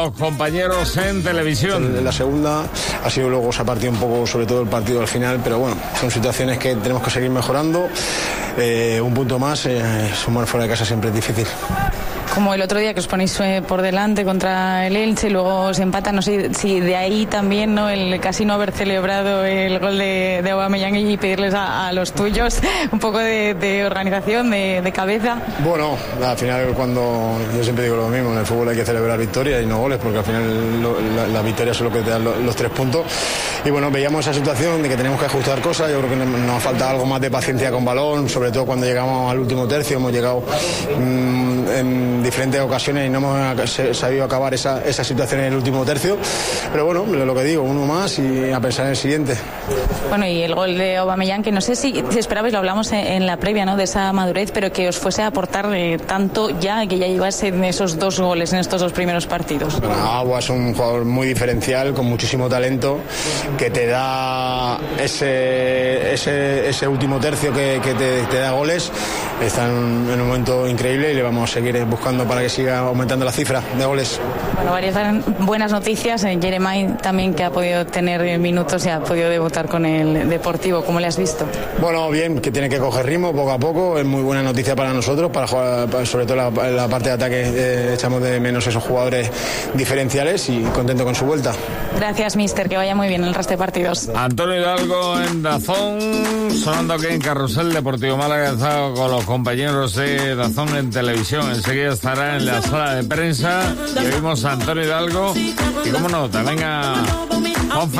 Los compañeros en televisión. La segunda ha sido luego, se ha partido un poco, sobre todo el partido al final, pero bueno, son situaciones que tenemos que seguir mejorando. Un punto más, sumar fuera de casa siempre es difícil. Como el otro día que os ponéis por delante contra el Elche y luego se empata, no sé si de ahí también, ¿no?, el casi no haber celebrado el gol de Aubameyang y pedirles a los tuyos un poco de organización, de cabeza. Bueno, al final cuando yo siempre digo lo mismo, en el fútbol hay que celebrar victorias y no goles, porque al final la victoria es lo que te da los 3 puntos. Y bueno, veíamos esa situación de que tenemos que ajustar cosas. Yo creo que nos falta algo más de paciencia con balón, sobre todo cuando llegamos al último tercio. Hemos llegado en diferentes ocasiones y no hemos sabido acabar esa situación en el último tercio, pero bueno, lo que digo, uno más y a pensar en el siguiente. Bueno, y el gol de Aubameyang, que no sé si esperabais, lo hablamos en la previa, ¿no?, de esa madurez, pero que os fuese a aportar tanto ya, que ya llevase esos 2 goles en estos 2 primeros partidos. Bueno, Agua es un jugador muy diferencial, con muchísimo talento, que te da ese último tercio que te da goles. Está en un momento increíble y le vamos a seguir buscando para que siga aumentando la cifra de goles. Bueno, varias buenas noticias. Jeremai también, que ha podido tener minutos y ha podido debutar con el Deportivo. ¿Cómo le has visto? Bueno, bien, que tiene que coger ritmo poco a poco. Es muy buena noticia para nosotros, para jugar, sobre todo la parte de ataque. Echamos de menos esos jugadores diferenciales y contento con su vuelta. Gracias, mister, que vaya muy bien el resto de partidos. Antonio Hidalgo en DAZN, sonando aquí en Carrusel Deportivo Málaga, está con los compañeros de DAZN en televisión. Enseguida estará en la sala de prensa y vimos a Antonio Hidalgo y, cómo no, también a Juan